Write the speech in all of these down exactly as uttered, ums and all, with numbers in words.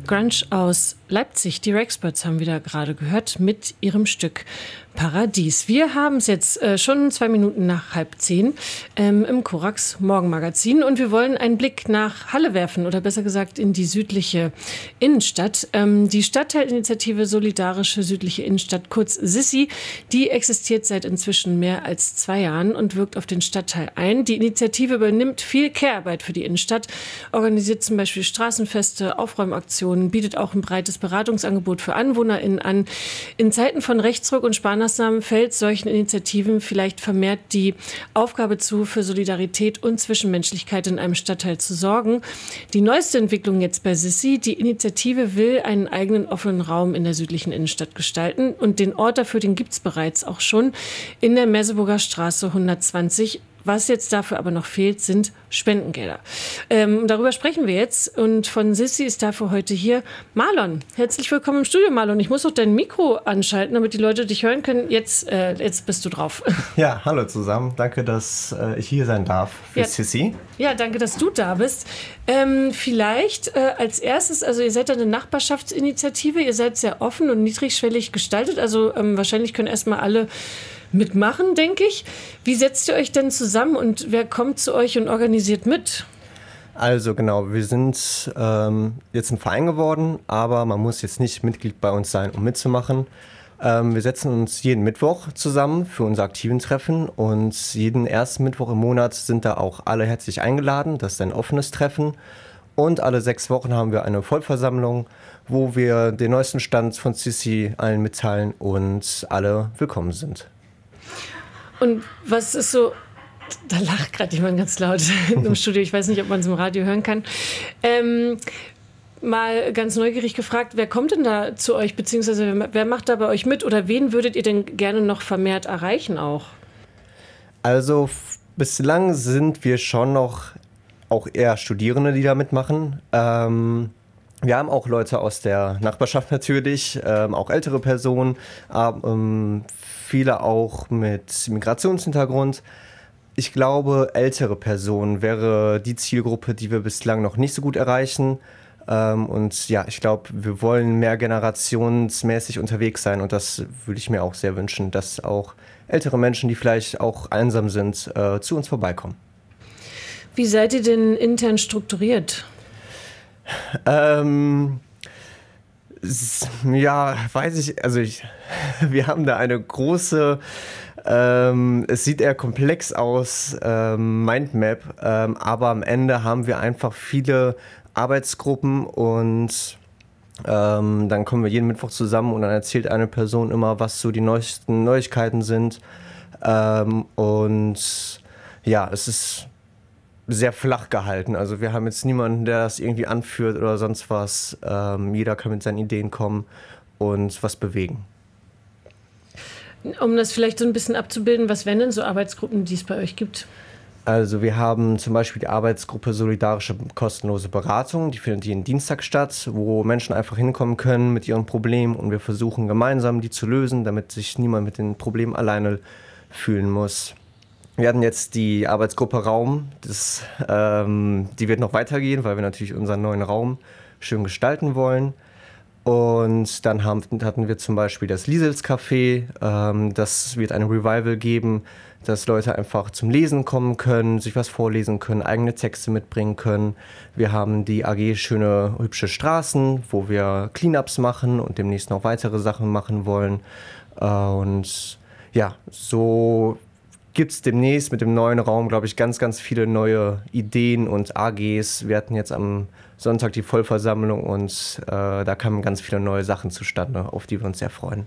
Grunge aus Leipzig. Die Rexperts haben wieder gerade gehört mit ihrem Stück Paradies. Wir haben es jetzt äh, schon zwei Minuten nach halb zehn ähm, im Korax Morgenmagazin und wir wollen einen Blick nach Halle werfen oder besser gesagt in die südliche Innenstadt. Ähm, die Stadtteilinitiative Solidarische Südliche Innenstadt, kurz SISSI, die existiert seit inzwischen mehr als zwei Jahren und wirkt auf den Stadtteil ein. Die Initiative übernimmt viel Care-Arbeit für die Innenstadt, organisiert zum Beispiel Straßenfeste, Aufräumaktionen, bietet auch ein breites Beratungsangebot für AnwohnerInnen an. In Zeiten von Rechtsruck und Sparmaßnahmen fällt solchen Initiativen vielleicht vermehrt die Aufgabe zu, für Solidarität und Zwischenmenschlichkeit in einem Stadtteil zu sorgen. Die neueste Entwicklung jetzt bei SISSI: die Initiative will einen eigenen offenen Raum in der südlichen Innenstadt gestalten und den Ort dafür, den gibt es bereits auch schon in der Merseburger Straße hundertzwanzig. Was jetzt dafür aber noch fehlt, sind Spendengelder. Ähm, darüber sprechen wir jetzt und von SISSI ist dafür heute hier Marlon. Herzlich willkommen im Studio, Marlon. Ich muss doch dein Mikro anschalten, damit die Leute dich hören können. Jetzt, äh, jetzt bist du drauf. Ja, hallo zusammen. Danke, dass äh, ich hier sein darf für ja, SISSI. Ja, danke, dass du da bist. Ähm, vielleicht äh, als erstes, also ihr seid eine Nachbarschaftsinitiative, ihr seid sehr offen und niedrigschwellig gestaltet, also ähm, wahrscheinlich können erstmal alle mitmachen, denke ich. Wie setzt ihr euch denn zusammen und wer kommt zu euch und organisiert mit? Also genau, wir sind ähm, jetzt ein Verein geworden, aber man muss jetzt nicht Mitglied bei uns sein, um mitzumachen. Ähm, wir setzen uns jeden Mittwoch zusammen für unser aktiven Treffen und jeden ersten Mittwoch im Monat sind da auch alle herzlich eingeladen. Das ist ein offenes Treffen und alle sechs Wochen haben wir eine Vollversammlung, wo wir den neuesten Stand von SISSI allen mitteilen und alle willkommen sind. Und was ist so, da lacht gerade jemand ganz laut im Studio, ich weiß nicht, ob man es im Radio hören kann. Ähm, mal ganz neugierig gefragt, wer kommt denn da zu euch, beziehungsweise wer macht da bei euch mit oder wen würdet ihr denn gerne noch vermehrt erreichen auch? Also f- bislang sind wir schon noch auch eher Studierende, die da mitmachen. Ähm, wir haben auch Leute aus der Nachbarschaft natürlich, ähm, auch ältere Personen, aber, ähm, viele auch mit Migrationshintergrund. Ich glaube, ältere Personen wäre die Zielgruppe, die wir bislang noch nicht so gut erreichen. Ähm, und ja, ich glaube, wir wollen mehr generationsmäßig unterwegs sein und das würde ich mir auch sehr wünschen, dass auch ältere Menschen, die vielleicht auch einsam sind, äh, zu uns vorbeikommen. Wie seid ihr denn intern strukturiert? Ähm... Ja, weiß ich, also ich, wir haben da eine große, ähm, es sieht eher komplex aus, ähm, Mindmap, ähm, aber am Ende haben wir einfach viele Arbeitsgruppen und ähm, dann kommen wir jeden Mittwoch zusammen und dann erzählt eine Person immer, was so die neuesten Neuigkeiten sind ähm, und ja, es ist sehr flach gehalten. Also wir haben jetzt niemanden, der das irgendwie anführt oder sonst was. Ähm, jeder kann mit seinen Ideen kommen und was bewegen. Um das vielleicht so ein bisschen abzubilden, was wären denn so Arbeitsgruppen, die es bei euch gibt? Also wir haben zum Beispiel die Arbeitsgruppe Solidarische Kostenlose Beratung. Die findet jeden Dienstag statt, wo Menschen einfach hinkommen können mit ihren Problemen und wir versuchen gemeinsam die zu lösen, damit sich niemand mit den Problemen alleine fühlen muss. Wir hatten jetzt die Arbeitsgruppe Raum, das, ähm, die wird noch weitergehen, weil wir natürlich unseren neuen Raum schön gestalten wollen. Und dann haben, hatten wir zum Beispiel das Liesels Café, ähm, das wird ein Revival geben, dass Leute einfach zum Lesen kommen können, sich was vorlesen können, eigene Texte mitbringen können. Wir haben die A G Schöne Hübsche Straßen, wo wir Cleanups machen und demnächst noch weitere Sachen machen wollen. Äh, und ja, so gibt es demnächst mit dem neuen Raum, glaube ich, ganz, ganz viele neue Ideen und A Gs. Wir hatten jetzt am Sonntag die Vollversammlung und äh, da kamen ganz viele neue Sachen zustande, auf die wir uns sehr freuen.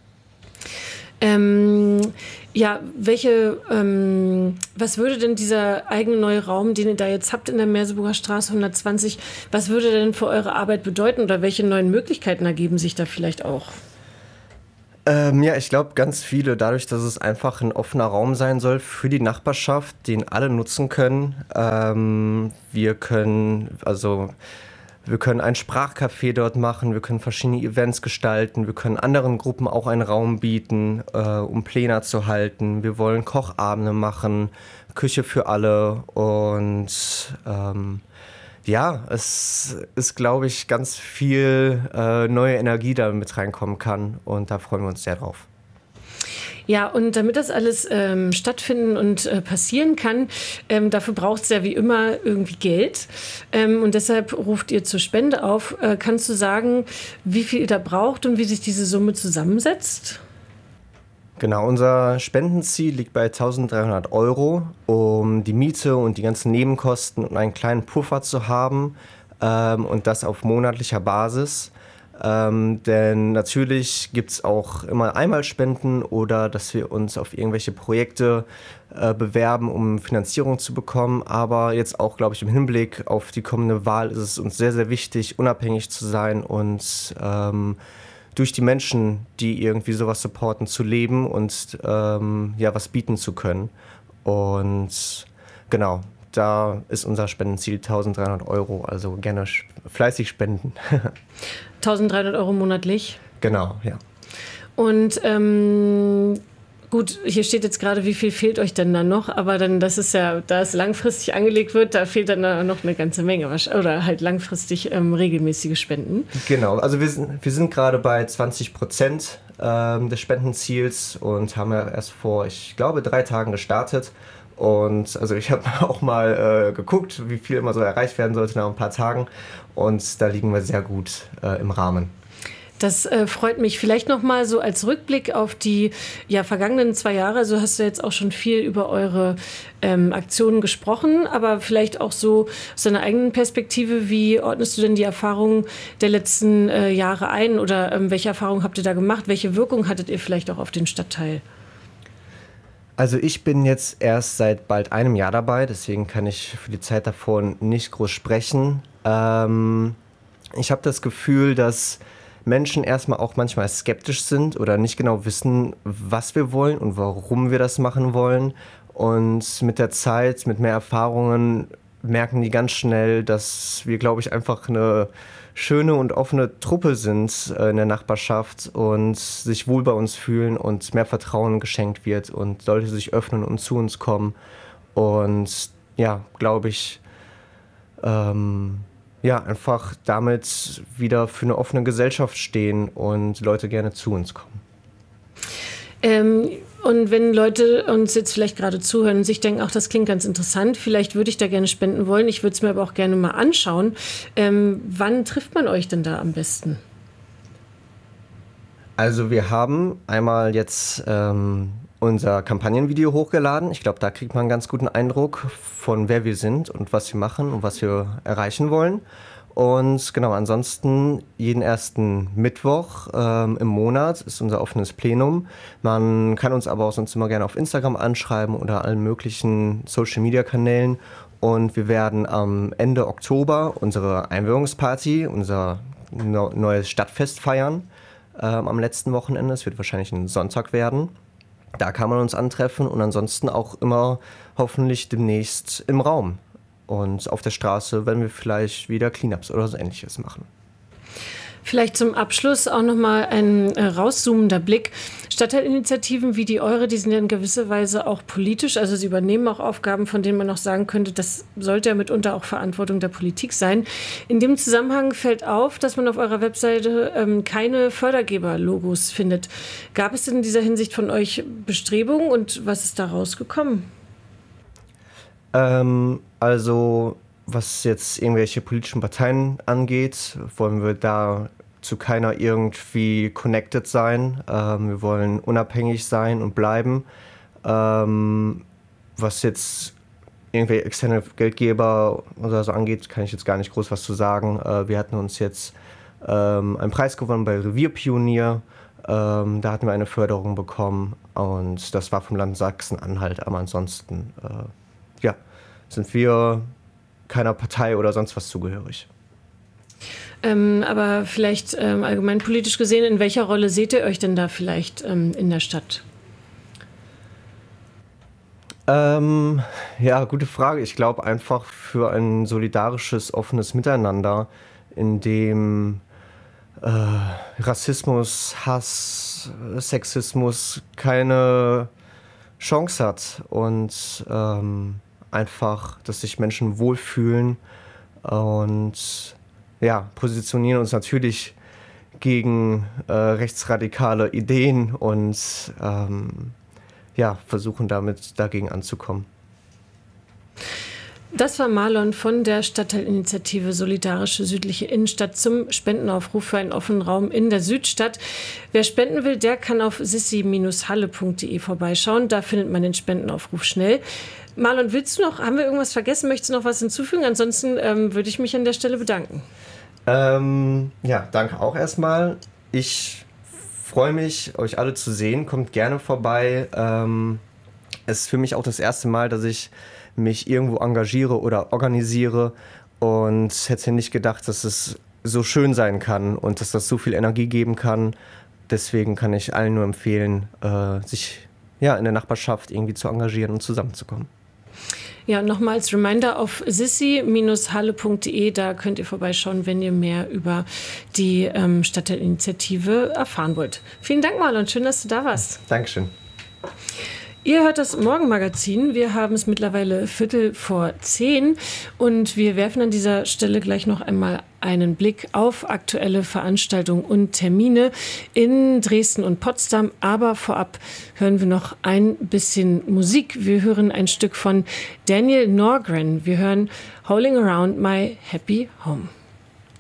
Ähm, ja, welche, ähm, was würde denn dieser eigene neue Raum, den ihr da jetzt habt in der Merseburger Straße hundertzwanzig, was würde denn für eure Arbeit bedeuten oder welche neuen Möglichkeiten ergeben sich da vielleicht auch? Ähm, ja, ich glaube ganz viele, dadurch, dass es einfach ein offener Raum sein soll für die Nachbarschaft, den alle nutzen können. Ähm, wir können, also wir können ein Sprachcafé dort machen, wir können verschiedene Events gestalten, wir können anderen Gruppen auch einen Raum bieten, äh, um Pläne zu halten. Wir wollen Kochabende machen, Küche für alle und ähm, Ja, es ist, glaube ich, ganz viel äh, neue Energie da mit reinkommen kann und da freuen wir uns sehr drauf. Ja, und damit das alles ähm, stattfinden und äh, passieren kann, ähm, dafür braucht es ja wie immer irgendwie Geld. Ähm, und deshalb ruft ihr zur Spende auf. Äh, kannst du sagen, wie viel ihr da braucht und wie sich diese Summe zusammensetzt? Genau, unser Spendenziel liegt bei eintausenddreihundert Euro, um die Miete und die ganzen Nebenkosten und einen kleinen Puffer zu haben ähm, und das auf monatlicher Basis. Ähm, denn natürlich gibt es auch immer Einmalspenden oder dass wir uns auf irgendwelche Projekte äh, bewerben, um Finanzierung zu bekommen. Aber jetzt auch, glaube ich, im Hinblick auf die kommende Wahl ist es uns sehr, sehr wichtig, unabhängig zu sein und ähm, durch die Menschen, die irgendwie sowas supporten, zu leben und ähm, ja, was bieten zu können. Und genau, da ist unser Spendenziel eintausenddreihundert Euro, also gerne fleißig spenden. eintausenddreihundert Euro monatlich? Genau, ja. Und ähm, gut, hier steht jetzt gerade, wie viel fehlt euch denn dann noch? Aber dann, das ist ja, da es langfristig angelegt wird, da fehlt dann noch eine ganze Menge. Oder halt langfristig ähm, regelmäßige Spenden. Genau, also wir sind, wir sind gerade bei zwanzig Prozent ähm, des Spendenziels und haben ja erst vor, ich glaube, drei Tagen gestartet. Und also ich habe auch mal äh, geguckt, wie viel immer so erreicht werden sollte nach ein paar Tagen. Und da liegen wir sehr gut äh, im Rahmen. Das äh, freut mich. Vielleicht noch mal so als Rückblick auf die ja, vergangenen zwei Jahre. Also hast du jetzt auch schon viel über eure ähm, Aktionen gesprochen, aber vielleicht auch so aus deiner eigenen Perspektive. Wie ordnest du denn die Erfahrungen der letzten äh, Jahre ein oder ähm, welche Erfahrungen habt ihr da gemacht? Welche Wirkung hattet ihr vielleicht auch auf den Stadtteil? Also ich bin jetzt erst seit bald einem Jahr dabei, deswegen kann ich für die Zeit davor nicht groß sprechen. Ähm, ich habe das Gefühl, dass Menschen erstmal auch manchmal skeptisch sind oder nicht genau wissen, was wir wollen und warum wir das machen wollen. Und mit der Zeit, mit mehr Erfahrungen, merken die ganz schnell, dass wir, glaube ich, einfach eine schöne und offene Truppe sind in der Nachbarschaft und sich wohl bei uns fühlen und mehr Vertrauen geschenkt wird und Leute sich öffnen und zu uns kommen. Und ja, glaube ich, ähm, ja, einfach damit wieder für eine offene Gesellschaft stehen und Leute gerne zu uns kommen. Ähm, und wenn Leute uns jetzt vielleicht gerade zuhören und sich denken, ach, das klingt ganz interessant, vielleicht würde ich da gerne spenden wollen, ich würde es mir aber auch gerne mal anschauen. Ähm, wann trifft man euch denn da am besten? Also wir haben einmal jetzt ähm, unser Kampagnenvideo hochgeladen. Ich glaube, da kriegt man einen ganz guten Eindruck von wer wir sind und was wir machen und was wir erreichen wollen. Und genau, ansonsten jeden ersten Mittwoch ähm, im Monat ist unser offenes Plenum. Man kann uns aber auch sonst immer gerne auf Instagram anschreiben oder allen möglichen Social-Media-Kanälen. Und wir werden am Ende Oktober unsere Einweihungsparty, unser no- neues Stadtfest feiern ähm, am letzten Wochenende. Es wird wahrscheinlich ein Sonntag werden. Da kann man uns antreffen und ansonsten auch immer hoffentlich demnächst im Raum. Und auf der Straße werden wir vielleicht wieder Cleanups oder so Ähnliches machen. Vielleicht zum Abschluss auch nochmal ein äh, rauszoomender Blick. Stadtteilinitiativen wie die eure, die sind ja in gewisser Weise auch politisch. Also sie übernehmen auch Aufgaben, von denen man auch sagen könnte, das sollte ja mitunter auch Verantwortung der Politik sein. In dem Zusammenhang fällt auf, dass man auf eurer Webseite ähm, keine Fördergeber-Logos findet. Gab es denn in dieser Hinsicht von euch Bestrebungen und was ist da rausgekommen? Ähm, also was jetzt irgendwelche politischen Parteien angeht, wollen wir da zu keiner irgendwie connected sein. Ähm, wir wollen unabhängig sein und bleiben. Ähm, was jetzt irgendwelche externe Geldgeber oder so angeht, kann ich jetzt gar nicht groß was zu sagen. Äh, wir hatten uns jetzt ähm, einen Preis gewonnen bei Revierpionier. Ähm, da hatten wir eine Förderung bekommen und das war vom Land Sachsen-Anhalt. Aber ansonsten äh, ja, sind wir keiner Partei oder sonst was zugehörig. Ähm, aber vielleicht ähm, allgemein politisch gesehen, in welcher Rolle seht ihr euch denn da vielleicht ähm, in der Stadt? Ähm, ja, gute Frage. Ich glaube einfach für ein solidarisches, offenes Miteinander, in dem äh, Rassismus, Hass, Sexismus keine Chance hat und ähm, einfach, dass sich Menschen wohlfühlen und ja, positionieren uns natürlich gegen äh, rechtsradikale Ideen und ähm, ja, versuchen damit dagegen anzukommen. Das war Marlon von der Stadtteilinitiative Solidarische Südliche Innenstadt zum Spendenaufruf für einen offenen Raum in der Südstadt. Wer spenden will, der kann auf sissi Bindestrich halle punkt de vorbeischauen. Da findet man den Spendenaufruf schnell. Marlon, willst du noch, haben wir irgendwas vergessen? Möchtest du noch was hinzufügen? Ansonsten ähm, würde ich mich an der Stelle bedanken. Ähm, ja, danke auch erstmal. Ich freue mich, euch alle zu sehen. Kommt gerne vorbei. Ähm, es ist für mich auch das erste Mal, dass ich mich irgendwo engagiere oder organisiere und hätte nicht gedacht, dass es so schön sein kann und dass das so viel Energie geben kann. Deswegen kann ich allen nur empfehlen, äh, sich ja, in der Nachbarschaft irgendwie zu engagieren und zusammenzukommen. Ja, nochmal als Reminder auf sissi Bindestrich halle punkt de, da könnt ihr vorbeischauen, wenn ihr mehr über die ähm, Stadtteilinitiative erfahren wollt. Vielen Dank, Marlon, schön, dass du da warst. Dankeschön. Ihr hört das Morgenmagazin. Wir haben es mittlerweile Viertel vor zehn und wir werfen an dieser Stelle gleich noch einmal einen Blick auf aktuelle Veranstaltungen und Termine in Dresden und Potsdam. Aber vorab hören wir noch ein bisschen Musik. Wir hören ein Stück von Daniel Norgren. Wir hören Howling Around My Happy Home.